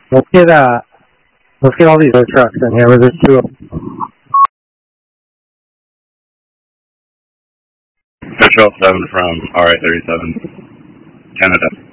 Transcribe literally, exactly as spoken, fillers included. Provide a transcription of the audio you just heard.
Let's get uh, let's get all these other trucks in here. There's two of them. Control seven from R I thirty-seven, Canada.